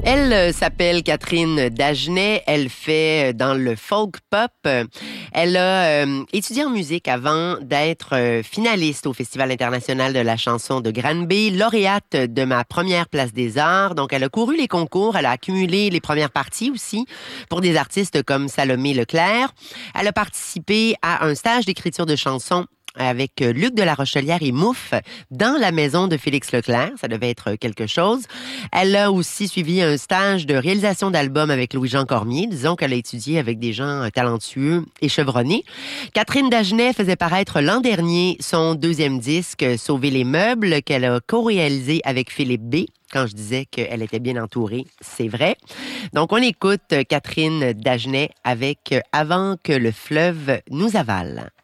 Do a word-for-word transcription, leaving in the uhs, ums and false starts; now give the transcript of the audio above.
Elle euh, s'appelle Catherine Dagenet. Elle fait euh, dans le folk pop. Elle a euh, étudié en musique avant d'être euh, finaliste au Festival international de la chanson de Granby, lauréate de ma première place des arts. Donc, elle a couru les concours. Elle a accumulé les premières parties aussi pour des artistes comme Salomé Leclerc. Elle a participé à un stage d'écriture de chansons avec Luc de la Rochelière et Mouffe dans la maison de Félix Leclerc. Ça devait être quelque chose. Elle a aussi suivi un stage de réalisation d'albums avec Louis-Jean Cormier. Disons qu'elle a étudié avec des gens talentueux et chevronnés. Catherine Dagenet faisait paraître l'an dernier son deuxième disque, Sauver les meubles, qu'elle a co-réalisé avec Philippe B. Quand je disais qu'elle était bien entourée, c'est vrai. Donc, on écoute Catherine Dagenet avec Avant que le fleuve nous avale.